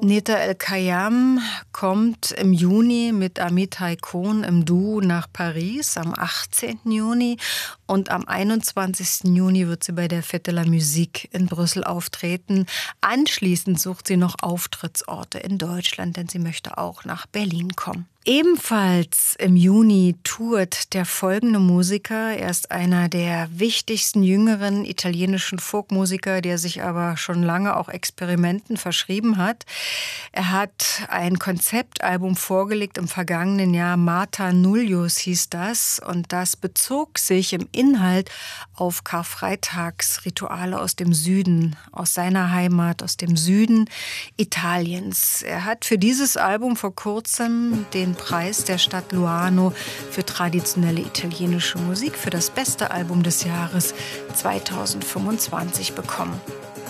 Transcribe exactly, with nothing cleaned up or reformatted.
Neta El-Kayam kommt im Juni mit Amitai Kohn im Duo nach Paris am achtzehnten Juni und am einundzwanzigsten Juni wird sie bei der Fête de la Musique in Brüssel auftreten. Anschließend sucht sie noch Auftrittsorte in Deutschland, denn sie möchte auch nach Berlin kommen. Ebenfalls im Juni tourt der folgende Musiker. Er ist einer der wichtigsten jüngeren italienischen Folkmusiker, der sich aber schon lange auch Experimenten verschrieben hat. Er hat ein Konzeptalbum vorgelegt im vergangenen Jahr, Martha Nullius hieß das, und das bezog sich im Inhalt auf Karfreitagsrituale aus dem Süden, aus seiner Heimat, aus dem Süden Italiens. Er hat für dieses Album vor kurzem den Preis der Stadt Luano für traditionelle italienische Musik für das beste Album des Jahres zweitausendfünfundzwanzig bekommen.